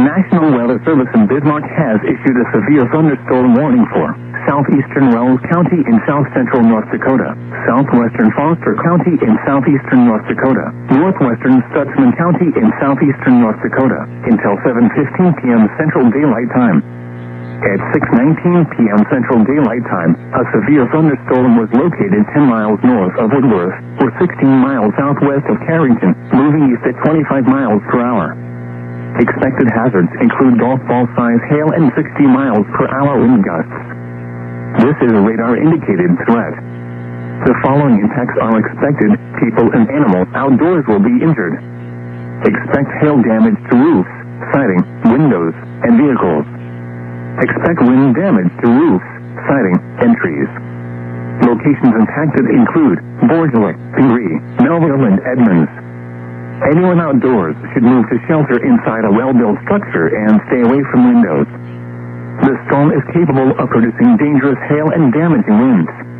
National Weather Service in Bismarck has issued a severe thunderstorm warning for southeastern Wells County in south-central North Dakota, southwestern Foster County in southeastern North Dakota, northwestern Stutsman County in southeastern North Dakota, until 7:15 p.m. Central Daylight Time. At 6:19 p.m. Central Daylight Time, a severe thunderstorm was located 10 miles north of Woodworth, or 16 miles southwest of Carrington, moving east at 25 miles per hour. Expected hazards include golf ball size hail and 60 miles per hour wind gusts. This is a radar-indicated threat. The following impacts are expected: people and animals outdoors will be injured. Expect hail damage to roofs, siding, windows, and vehicles. Expect wind damage to roofs, siding, and trees. Locations impacted include Borgellick, Pingree, Melville, and Edmonds. Anyone outdoors should move to shelter inside a well-built structure and stay away from windows. The storm is capable of producing dangerous hail and damaging winds.